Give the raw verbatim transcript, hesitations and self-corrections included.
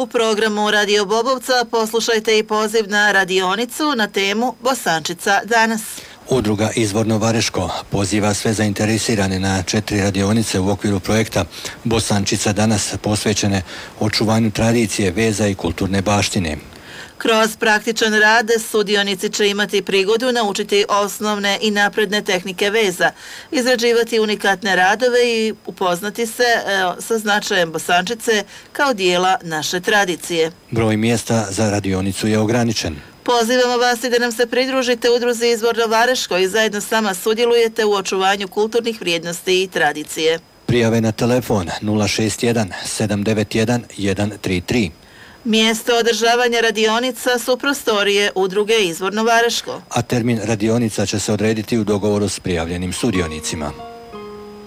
U programu Radio Bobovca poslušajte i poziv na radionicu na temu Bosančica danas. Udruga Izvorno Vareško poziva sve zainteresirane na četiri radionice u okviru projekta Bosančica danas posvećene očuvanju tradicije, veza i kulturne baštine. Kroz praktičan rad sudionici će imati prigodu naučiti osnovne i napredne tehnike veza, izrađivati unikatne radove i upoznati se e, sa značajem Bosančice kao dijela naše tradicije. Broj mjesta za radionicu je ograničen. Pozivamo vas i da nam se pridružite udruzi Izvorno Vareško i zajedno s nama sudjelujete u očuvanju kulturnih vrijednosti i tradicije. Prijave na telefon nula šest jedan sedam devet jedan jedan tri tri. Mjesto održavanja radionica su prostorije udruge Izvorno Vareško. A termin radionica će se odrediti u dogovoru s prijavljenim sudionicima.